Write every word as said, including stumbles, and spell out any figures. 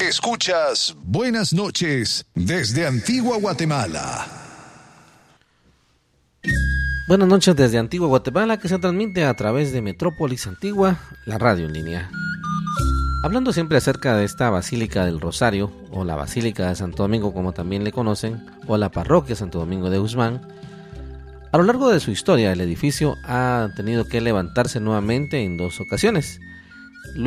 Escuchas Buenas noches desde Antigua Guatemala. Buenas noches desde Antigua Guatemala, que se transmite a través de Metrópolis Antigua, la radio en línea. Hablando siempre acerca de esta Basílica del Rosario, o la Basílica de Santo Domingo como también le conocen, o la Parroquia Santo Domingo de Guzmán, a lo largo de su historia el edificio ha tenido que levantarse nuevamente en dos ocasiones.